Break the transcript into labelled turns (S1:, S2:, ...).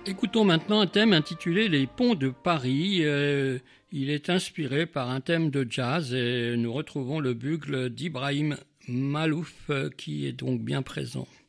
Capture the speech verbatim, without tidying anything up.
S1: Écoutons maintenant un thème intitulé Les ponts de Paris. Euh, il est inspiré par un thème de jazz et nous retrouvons le bugle d'Ibrahim Malouf euh, qui est donc bien présent.